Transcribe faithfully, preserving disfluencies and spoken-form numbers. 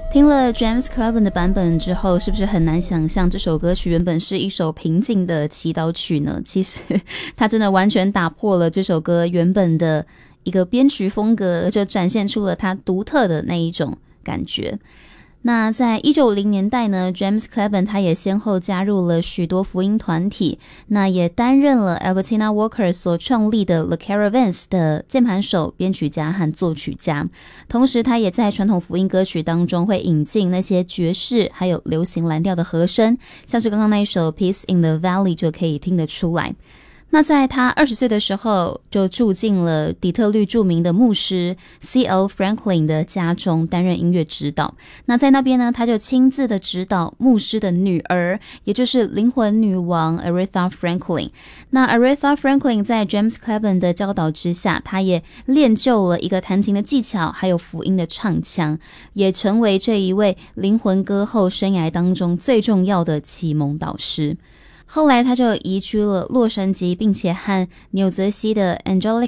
听了 James Cleveland 的版本之后，是不是很难想象这首歌曲原本是一首平静的祈祷曲呢？其实它真的完全打破了这首歌原本的一个编曲风格，就展现出了它独特的那一种感觉。那在一九五零年代呢 James Cleveland 他也先后加入了许多福音团体，那也担任了 Albertina Walker 所创立的 The Caravans 的键盘手、编曲家和作曲家。同时他也在传统福音歌曲当中会引进那些爵士还有流行蓝调的和声，像是刚刚那一首 Peace in the Valley 就可以听得出来。那在他二十岁的时候，就住进了底特律著名的牧师 C L Franklin 的家中担任音乐指导。那在那边呢，他就亲自的指导牧师的女儿，也就是灵魂女王 Aretha Franklin。那 Aretha Franklin 在 James Cleveland 的教导之下，他也练就了一个弹琴的技巧，还有福音的唱腔，也成为这一位灵魂歌后生涯当中最重要的启蒙导师。后来他就移居了洛杉矶，并且和纽泽西的 Angelic